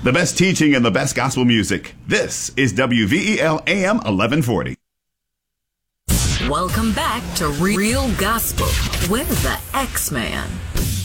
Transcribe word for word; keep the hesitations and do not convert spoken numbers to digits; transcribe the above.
The best teaching and the best gospel music. This is W V E L A M eleven forty. Welcome back to Real Gospel with the X-Man.